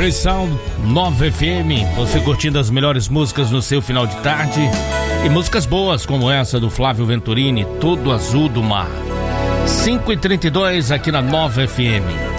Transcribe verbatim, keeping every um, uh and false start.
Great Sound nove F M, você curtindo as melhores músicas no seu final de tarde. E músicas boas como essa do Flávio Venturini, Todo Azul do Mar. cinco e trinta e dois aqui na nove F M.